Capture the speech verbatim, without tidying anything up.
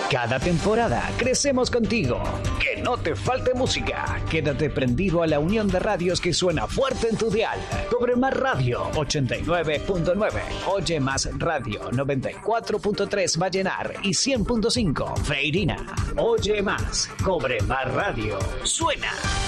Cada temporada crecemos contigo. Que no te falte música. Quédate prendido a la unión de radios que suena fuerte en tu dial. Cobre Más Radio ochenta y nueve punto nueve. Oye Más Radio noventa y cuatro punto tres Vallenar y cien punto cinco Feirina. Oye Más. Cobre Más Radio. Suena.